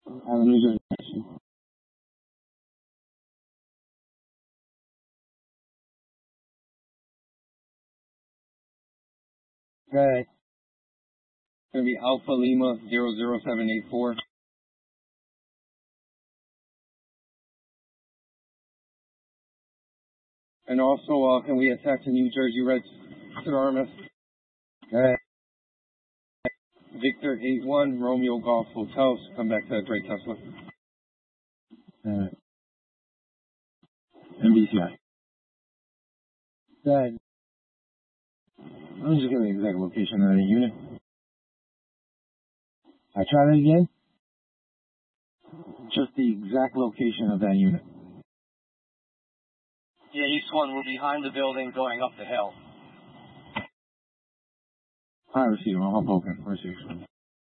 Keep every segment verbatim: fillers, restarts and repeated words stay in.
I have a New Jersey connection. Okay. It's going to be Alpha Lima zero zero seven eight four. And also, uh, can we attach a New Jersey registered R M S? Okay. Victor eight one, Romeo Golf Hotel. Come back to Drake Tesla. Uh, M B C I. Good. Let me just get the exact location of the unit. I try that again? Just the exact location of that unit. Yeah, east one, we're behind the building going up the hill. I received one. I'm open. Received.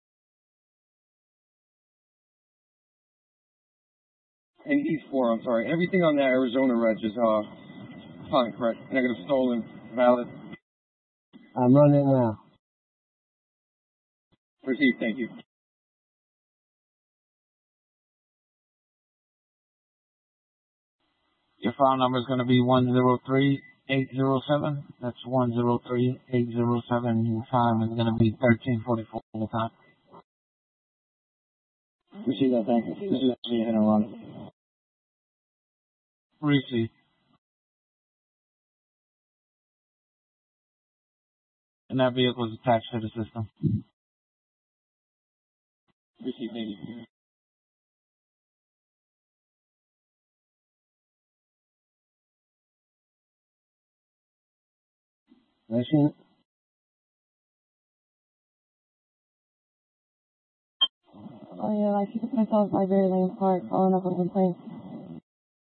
And East four, I'm sorry. Everything on that Arizona reg is uh fine, correct. Negative, stolen, valid. I'm running now. Received, thank you. Your file number is going to be one zero three eight zero seven. That's one zero three eight zero seven. Your time is going to be thirteen forty-four all the time. Receive that, thank you. This is actually a hit and run. Receive. And that vehicle is attached to the system. Received, thank you. Machine. Oh yeah, like people myself by Berry Lane Park, following up on complaints.